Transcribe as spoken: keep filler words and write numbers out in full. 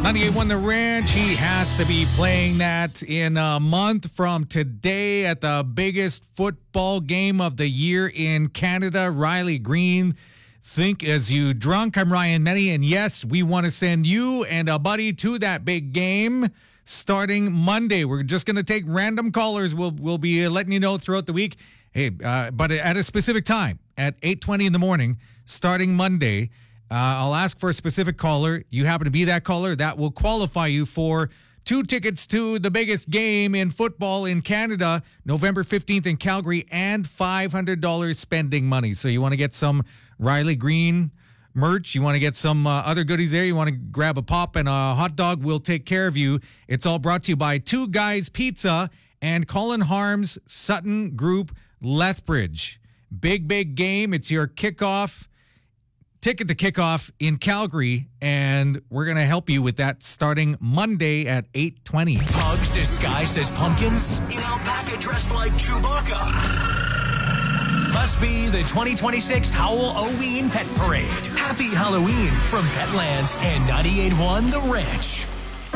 ninety-eight point one The Ranch. He has to be playing that in a month from today at the biggest football game of the year in Canada. Riley Green, think as you drunk. I'm Ryan Menny, and yes, we want to send you and a buddy to that big game starting Monday. We're just going to take random callers. We'll we'll be letting you know throughout the week. Hey, uh, but at a specific time at eight twenty in the morning, starting Monday. Uh, I'll ask for a specific caller. You happen to be that caller, that will qualify you for two tickets to the biggest game in football in Canada, November fifteenth in Calgary, and five hundred dollars spending money. So you want to get some Riley Green merch, you want to get some uh, other goodies there, you want to grab a pop and a hot dog, we'll take care of you. It's all brought to you by Two Guys Pizza and Colin Harms Sutton Group Lethbridge. Big, big game. It's your kickoff. Ticket to kickoff in Calgary, and we're going to help you with that starting Monday at eight twenty. Pugs disguised as pumpkins? In alpaca dressed like Chewbacca? Must be the twenty twenty-six Howell Oween Pet Parade. Happy Halloween from Petland and ninety-eight point one The Ranch.